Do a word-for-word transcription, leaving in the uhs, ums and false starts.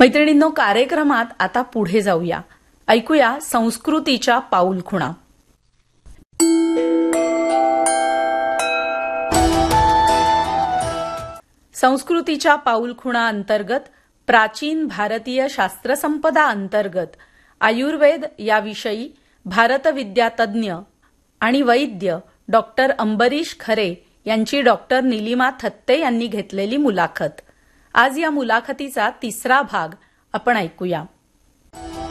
मैत्रिणींनो, कार्यक्रमात आता पुढे जाऊया. ऐकूया संस्कृतीच्या पाऊलखुणा. संस्कृतीच्या पाऊलखुणा अंतर्गत प्राचीन भारतीय शास्त्रसंपदा अंतर्गत आयुर्वेद याविषयी भारतविद्या तज्ज्ञ आणि वैद्य डॉक्टर अंबरीश खरे यांची डॉक्टर निलिमा थत्ते यांनी घेतलेली मुलाखत. आज या मुलाखतीचा तिसरा भाग आपण ऐकूया.